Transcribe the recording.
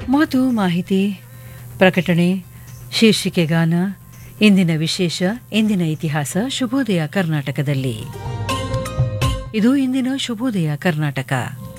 ಮಾತು ಮಾಹಿತಿ ಪ್ರಕಟಣೆ ಶೀರ್ಷಿಕೆ ಗಾನ ಇಂದಿನ ವಿಶೇಷ ಇಂದಿನ ಇತಿಹಾಸ ಶುಭೋದಯ ಕರ್ನಾಟಕದಲ್ಲಿ. ಇದು ಇಂದಿನ ಶುಭೋದಯ ಕರ್ನಾಟಕ.